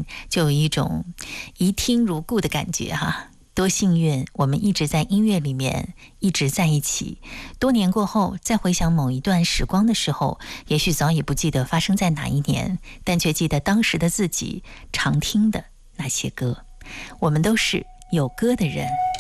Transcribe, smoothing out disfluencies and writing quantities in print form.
近就有一种宜听如故的感觉哈。多幸运，我们一直在音乐里面一直在一起。多年过后，再回想某一段时光的时候，也许早已不记得发生在哪一年，但却记得当时的自己常听的那些歌。我们都是有歌的人。